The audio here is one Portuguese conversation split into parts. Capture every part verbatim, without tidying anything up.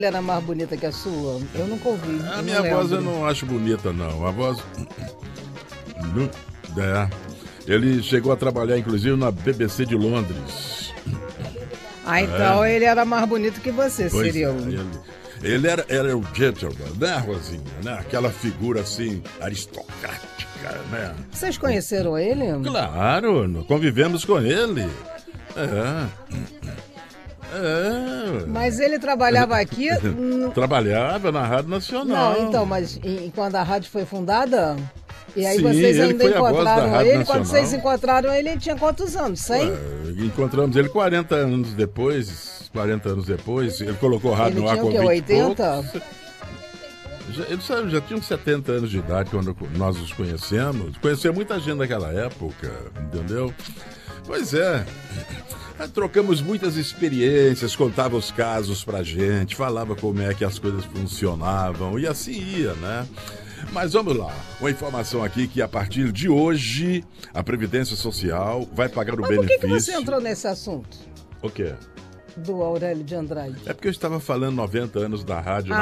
era mais bonita que a sua? Eu nunca ouvi. A minha voz eu não acho bonita, não. A voz... É. Ele chegou a trabalhar, inclusive, na B B C de Londres. Ah, então é. Ele era mais bonito que você, pois seria. É, ele, ele era, era o gentleman, né, Rosinha? Né? Aquela figura, assim, aristocrática, né? Vocês conheceram ele? Claro, convivemos com ele. É... É. Mas ele trabalhava aqui? Trabalhava na Rádio Nacional. Não, então, mas e, e quando a rádio foi fundada? E aí Sim, vocês ainda encontraram ele? Nacional. Quando vocês encontraram ele, ele tinha quantos anos? cem? Ué, encontramos ele quarenta anos depois. quarenta anos depois. Ele colocou a rádio ele no ar com vinte oitenta? Já, ele já, já tinha uns setenta anos de idade quando nós os conhecemos. Conhecia muita gente naquela época, entendeu? Pois é. Trocamos muitas experiências, contava os casos pra gente, falava como é que as coisas funcionavam e assim ia, né? Mas vamos lá, uma informação aqui que a partir de hoje a Previdência Social vai pagar o Mas benefício... por que, que você entrou nesse assunto? O quê? Do Aurélio de Andrade. É porque eu estava falando noventa anos da Rádio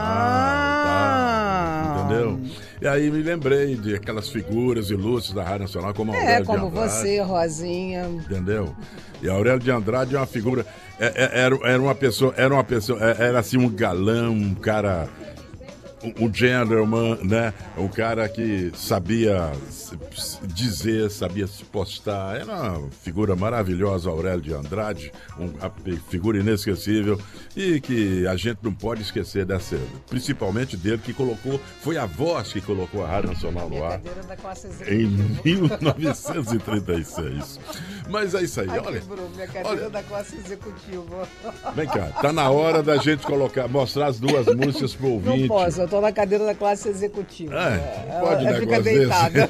ah, Nacional, tá? Entendeu? E aí me lembrei de aquelas figuras ilustres da Rádio Nacional como Aurélio É, como de Andrade, você, Rosinha. Entendeu? E Aurélio de Andrade é uma figura, é, é, era, era uma pessoa, era uma pessoa, era assim um galã, um cara, um, um gentleman, né? Um cara que sabia dizer, sabia se postar. Era uma figura maravilhosa, Aurélio de Andrade, uma figura inesquecível e que a gente não pode esquecer dessa, principalmente dele que colocou, foi a voz que colocou a Rádio Nacional no ar em mil novecentos e trinta e seis. Mas é isso aí, Ai, olha. Bruno, minha cadeira olha, da classe executiva. Vem cá, tá na hora da gente colocar, mostrar as duas músicas pro ouvinte. Não posso, eu tô na cadeira da classe executiva. É, não pode ela, negócio fica deitada.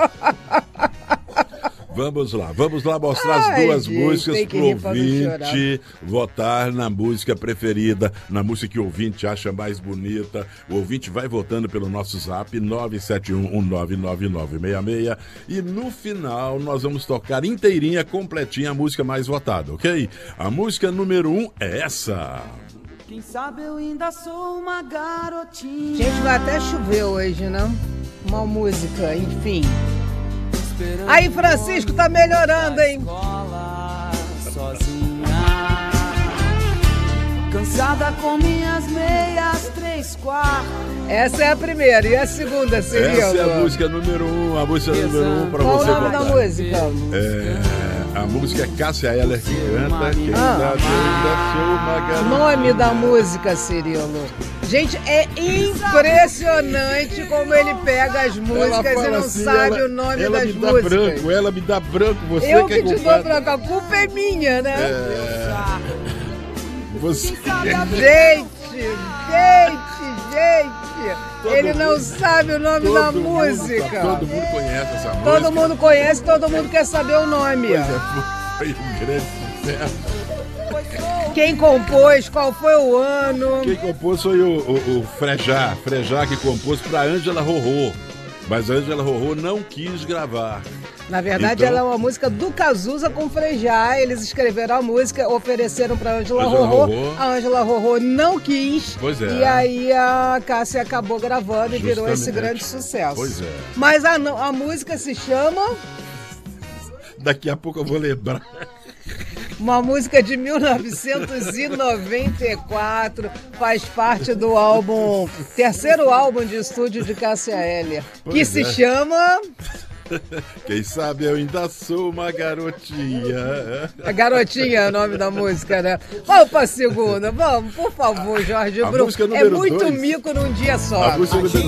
Vamos lá, vamos lá mostrar Ai, as duas gente, músicas pro ouvinte votar na música preferida, na música que o ouvinte acha mais bonita. O ouvinte vai votando pelo nosso zap nove sete um um nove nove nove seis seis e no final nós vamos tocar inteirinha, completinha a música mais votada, ok? A música número um é essa. Quem sabe eu ainda sou uma garotinha. Gente, vai até chover hoje, né? Uma música, enfim. Aí, Francisco, tá melhorando, hein? Sozinha, cansada com minhas meias, três quartos. Essa é a primeira. E a segunda, seria? Essa é a música número um, a música número um pra Qual você votar. Qual o nome votar. da música? É, a música é Cássia Eller que canta. Quem ah. sabe eu ainda sou uma garotinha. Nome da música, Cirilo. Gente, é impressionante como ele pega as músicas e não assim, sabe ela, o nome ela das me dá músicas. branco, ela me dá branco, você Eu que, que é te dou branco, a culpa é minha, né? É... Você... Gente, gente, gente, todo ele mundo, não sabe o nome da mundo, música. Todo mundo conhece essa música. Todo mundo conhece, todo mundo quer saber o nome. Pois é, foi um grande sucesso. Quem compôs, qual foi o ano? Quem compôs foi o, o, o Frejá, Frejá que compôs para Ângela Rorô, mas a Ângela Rorô não quis gravar. Na verdade, então, ela é uma música do Cazuza com Frejá. Eles escreveram a música, ofereceram para Ângela Rorô. A Ângela Rorô não quis. Pois é. E aí a Cássia acabou gravando e Justamente. virou esse grande sucesso. Pois é. Mas a, a música se chama... Daqui a pouco eu vou lembrar. Uma música de mil novecentos e noventa e quatro, faz parte do álbum, terceiro álbum de estúdio de Cássia Eller, que pois se é. chama... Quem sabe eu ainda sou uma garotinha. A garotinha é o nome da música, né? Vamos pra segunda, vamos, por favor, Jorge a Bruno. É muito dois. mico num dia só. A música número